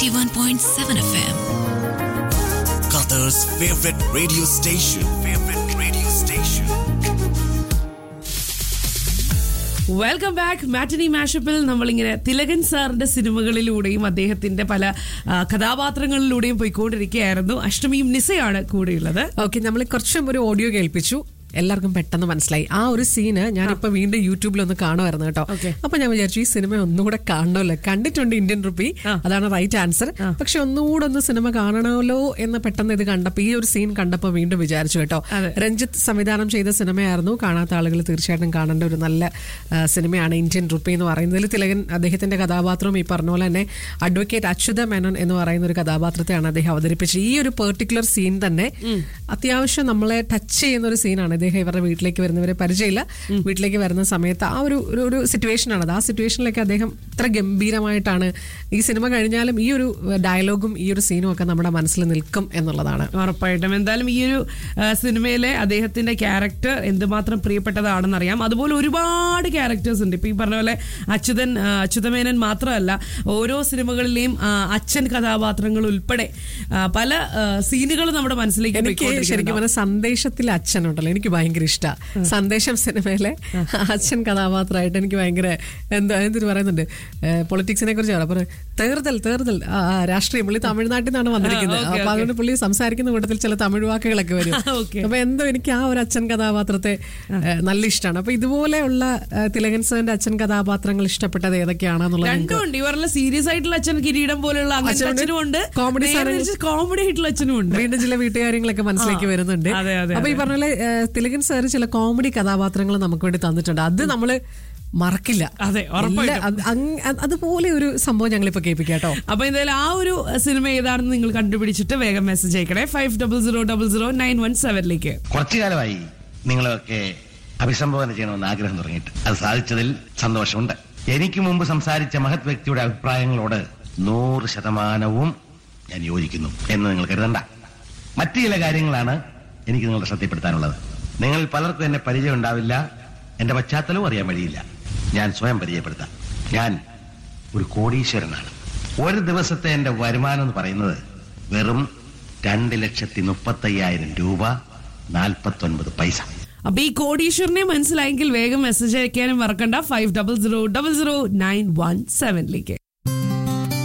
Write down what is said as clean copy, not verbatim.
91.7 FM. Qatar's favorite radio station. Welcome back. മാറ്റിനി മാഷപ്പിൽ നമ്മളിങ്ങനെ തിലകൻ സാറിന്റെ സിനിമകളിലൂടെയും അദ്ദേഹത്തിന്റെ പല കഥാപാത്രങ്ങളിലൂടെയും പോയിക്കൊണ്ടിരിക്കുകയായിരുന്നു. അഷ്ടമിയും നിസയാണ് കൂടെയുള്ളത്. ഓക്കെ, നമ്മൾ കുറച്ചും ഒരു ഓഡിയോ കേൾപ്പിച്ചു. എല്ലാവർക്കും പെട്ടെന്ന് മനസ്സിലായി ആ ഒരു സീന്. ഞാനിപ്പോ വീണ്ടും യൂട്യൂബിൽ ഒന്ന് കാണുമായിരുന്നു കേട്ടോ. അപ്പൊ ഞാൻ വിചാരിച്ചു ഈ സിനിമ ഒന്നുകൂടെ കാണണമല്ലോ. കണ്ടിട്ടുണ്ട് ഇന്ത്യൻ റുപ്പി, അതാണ് റൈറ്റ് ആൻസർ. പക്ഷെ ഒന്നുകൂടെ ഒന്ന് സിനിമ കാണണമല്ലോ എന്ന് പെട്ടെന്ന് ഇത് കണ്ടപ്പോ, ഈ ഒരു സീൻ കണ്ടപ്പോ വീണ്ടും വിചാരിച്ചു കേട്ടോ. രഞ്ജിത്ത് സംവിധാനം ചെയ്ത സിനിമയായിരുന്നു. കാണാത്ത ആളുകൾ തീർച്ചയായിട്ടും കാണേണ്ട ഒരു നല്ല സിനിമയാണ് ഇന്ത്യൻ റുപ്പി എന്ന് പറയുന്നതിൽ. തിലകൻ അദ്ദേഹത്തിന്റെ കഥാപാത്രവും ഈ പറഞ്ഞ പോലെ തന്നെ അഡ്വക്കേറ്റ് അച്യുത മേനോൻ എന്ന് പറയുന്ന ഒരു കഥാപാത്രത്തെയാണ് അദ്ദേഹം അവതരിപ്പിച്ചത്. ഈ ഒരു പെർട്ടിക്കുലർ സീൻ തന്നെ അത്യാവശ്യം നമ്മളെ ടച്ച് ചെയ്യുന്ന ഒരു സീനാണ്. അദ്ദേഹം ഇവരുടെ വീട്ടിലേക്ക് വരുന്നവരെ പരിചയമില്ല, വീട്ടിലേക്ക് വരുന്ന സമയത്ത് ആ ഒരു സിറ്റുവേഷനാണത്. ആ സിറ്റുവേഷനിലേക്ക് അദ്ദേഹം ഇത്ര ഗംഭീരമായിട്ടാണ് ഈ സിനിമ കഴിഞ്ഞാലും ഈ ഒരു ഡയലോഗും ഈ ഒരു സീനും ഒക്കെ നമ്മുടെ മനസ്സിൽ നിൽക്കും എന്നുള്ളതാണ്. ഉറപ്പായിട്ടും. എന്തായാലും ഈ ഒരു സിനിമയിലെ അദ്ദേഹത്തിന്റെ ക്യാരക്ടർ എന്തുമാത്രം പ്രിയപ്പെട്ടതാണെന്നറിയാം. അതുപോലെ ഒരുപാട് ക്യാരക്ടേഴ്സ് ഉണ്ട്. ഇപ്പൊ ഈ പറഞ്ഞ പോലെ അച്യുതമേനൻ മാത്രമല്ല, ഓരോ സിനിമകളിലെയും അച്ഛൻ കഥാപാത്രങ്ങൾ ഉൾപ്പെടെ പല സീനുകൾ നമ്മുടെ മനസ്സിലേക്ക്. എനിക്ക് ശരിക്കും പറഞ്ഞാൽ സന്ദേശത്തിലെ അച്ഛനുണ്ടല്ലോ, എനിക്ക് ഭയങ്കര ഇഷ്ടമാണ്. സന്ദേശം സിനിമയിലെ അച്ഛൻ കഥാപാത്രമായിട്ട് എനിക്ക് ഭയങ്കര എന്തൊരു പറയുന്നുണ്ട്. പൊളിറ്റിക്സിനെ കുറിച്ച് പറയാം. തേർതൽ രാഷ്ട്രീയം. പുള്ളി തമിഴ്നാട്ടിൽ നിന്നാണ് വന്നിരിക്കുന്നത്. അപ്പൊ അതുകൊണ്ട് പുള്ളി സംസാരിക്കുന്ന കൂട്ടത്തിൽ ചില തമിഴ് വാക്കുകളൊക്കെ വരും. അപ്പൊ എന്തോ എനിക്ക് ആ ഒരു അച്ഛൻ കഥാപാത്രത്തെ നല്ല ഇഷ്ടമാണ്. അപ്പൊ ഇതുപോലെയുള്ള തിലകൻ സാറിന്റെ അച്ഛൻ കഥാപാത്രങ്ങൾ ഇഷ്ടപ്പെട്ടത് ഏതൊക്കെയാണെന്നുള്ളത്. ഇവരുടെ സീരിയസ് ആയിട്ടുള്ള അച്ഛൻ കിരീടം പോലെയുള്ള അച്ഛനും ഉണ്ട്, കോമഡി ആയിട്ടുള്ള അച്ഛനും ഉണ്ട്. വീണ്ടും ചില വീട്ടുകാര്യങ്ങളൊക്കെ മനസ്സിലേക്ക് വരുന്നുണ്ട്. അപ്പൊ ഈ പറഞ്ഞ പോലെ തിലകൻ സാർ ചില കോമഡി കഥാപാത്രങ്ങൾ നമുക്ക് വേണ്ടി തന്നിട്ടുണ്ട്. അത് നമ്മള് മറക്കില്ല. അതെ, അതുപോലെ ഒരു സംഭവം ഞങ്ങളിപ്പോ കേൾപ്പിക്കാട്ടോ. അപ്പൊ എന്തായാലും ആ ഒരു സിനിമ ഏതാണെന്ന് നിങ്ങൾ കണ്ടുപിടിച്ചിട്ട് വേഗം മെസ്സേജ് അയക്കണേ 50000917 കുറച്ചു കാലമായി നിങ്ങളൊക്കെ അഭിസംബോധന ചെയ്യണമെന്ന് ആഗ്രഹം തുടങ്ങിയിട്ട് അത് സാധിച്ചതിൽ സന്തോഷമുണ്ട്. എനിക്ക് മുമ്പ് സംസാരിച്ച മഹത് വ്യക്തിയുടെ അഭിപ്രായങ്ങളോട് 100% ഞാൻ യോജിക്കുന്നു എന്ന് നിങ്ങൾ കരുതണ്ട. മറ്റു ചില കാര്യങ്ങളാണ് എനിക്ക് നിങ്ങളുടെ ശ്രദ്ധപ്പെടുത്താനുള്ളത്. നിങ്ങൾ പലർക്കും എന്നെ പരിചയം ഉണ്ടാവില്ല, എന്റെ പശ്ചാത്തലവും അറിയാൻ വഴിയില്ല. ഞാൻ സ്വയം പരിചയപ്പെടുത്താം. ഞാൻ ഒരു കോടീശ്വരനാണ്. ഒരു ദിവസത്തെ എന്റെ വരുമാനം എന്ന് പറയുന്നത് വെറും 2,35,000 രൂപ 49 പൈസ. അപ്പൊ ഈ കോടീശ്വരനെ മനസ്സിലായെങ്കിൽ വേഗം മെസ്സേജ് അയക്കാനും മറക്കണ്ട 50000917